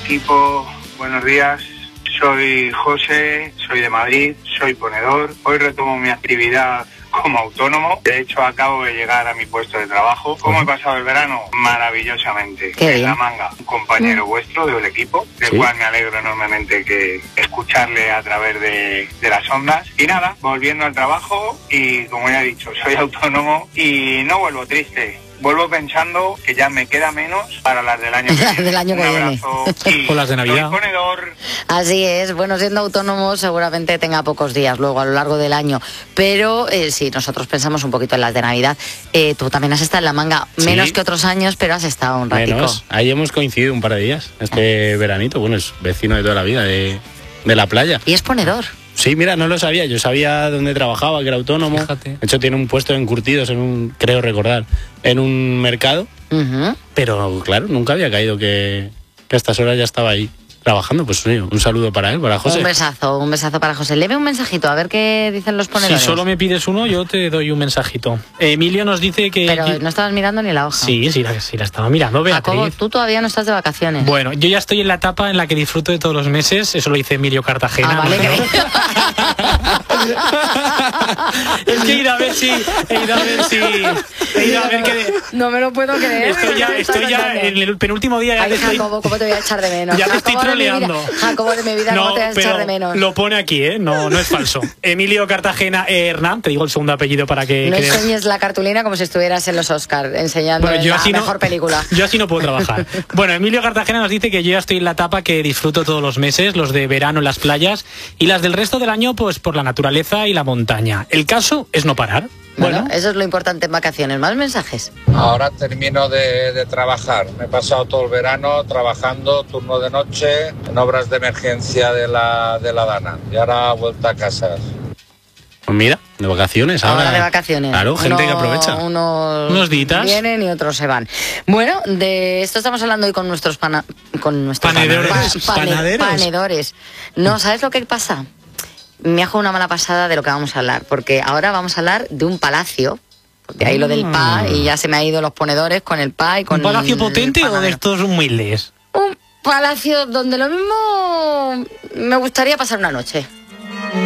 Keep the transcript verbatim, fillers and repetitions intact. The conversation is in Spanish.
Equipo, buenos días. Soy José, soy de Madrid, soy ponedor. Hoy retomo mi actividad como autónomo. De hecho, acabo de llegar a mi puesto de trabajo. ¿Cómo he pasado el verano? Maravillosamente. Qué en La bien. Manga, un compañero mm. vuestro del equipo, del ¿Sí? cual me alegro enormemente que escucharle a través de, de las ondas. Y nada, volviendo al trabajo y, como ya he dicho, soy autónomo y no vuelvo triste. Vuelvo pensando que ya me queda menos para las del año que viene. del año que Un viene. abrazo y Con las de Navidad. soy ponedor. Así es, bueno, siendo autónomo seguramente tenga pocos días luego a lo largo del año, pero eh, sí, nosotros pensamos un poquito en las de Navidad. Eh, tú también has estado en La Manga, Sí. menos que otros años, pero has estado un ratico. Menos. Ahí hemos coincidido un par de días, este veranito. Bueno, es vecino de toda la vida de, de la playa. Y es ponedor. Sí, mira, no lo sabía. Yo sabía dónde trabajaba, que era autónomo. Fíjate. De hecho, tiene un puesto de encurtidos en un, creo recordar, en un mercado. Uh-huh. Pero claro, nunca había caído que, que a estas horas ya estaba ahí trabajando. Pues sí, un saludo para él, para José. Un besazo, un besazo para José. Leve un mensajito, a ver qué dicen los ponedores. Si solo me pides uno, yo te doy un mensajito. Emilio nos dice que... Pero no estabas mirando ni la hoja. Sí, sí la, sí la estaba mirando, Beatriz. Jacobo, tú todavía no estás de vacaciones. Bueno, yo ya estoy en la etapa en la que disfruto de todos los meses. Eso lo dice Emilio Cartagena. Ah, vale, ¿no? que... Es que he ido a ver si... He ido a ver si... He ido a ver que... No me lo puedo creer. Estoy ya, ¿Qué me estás estoy ya contando? en el penúltimo día. Ya Ay, te estoy... Jacobo, ¿cómo te voy a echar de menos? Ya te estoy Jacobo de mi vida- troleando. Jacobo de mi vida, ¿cómo No, te voy a echar pero de menos? lo pone aquí, ¿eh? No, no es falso. Emilio Cartagena eh, Hernán, te digo el segundo apellido para que... No que- enseñes la cartulina como si estuvieras en los Oscars enseñando Bueno, yo la así no- mejor película. Yo así no puedo trabajar. Bueno, Emilio Cartagena nos dice que yo ya estoy en la etapa que disfruto todos los meses, los de verano en las playas, y las del resto del año, pues por la naturaleza y la montaña. El caso es no parar. Bueno, Bueno, eso es lo importante en vacaciones. ¿Más mensajes? Ahora termino de, de trabajar. Me he pasado todo el verano trabajando, turno de noche, en obras de emergencia de la, de la Dana. Y ahora vuelta a casa. Pues mira, de vacaciones ahora. Ahora de vacaciones. Claro, gente Uno- que aprovecha. Unos, Unos ditas. vienen y otros se van. Bueno, de esto estamos hablando hoy con nuestros pana- con nuestros Panedores. pa- pane- Panaderos. panedores. No, ¿sabes lo que pasa? Me ha jugado una mala pasada de lo que vamos a hablar, porque ahora vamos a hablar de un palacio. De ahí lo del pa, y ya se me ha ido los ponedores con el pa y con ¿un palacio el potente o de panadero. estos humildes? Un palacio donde lo mismo me gustaría pasar una noche.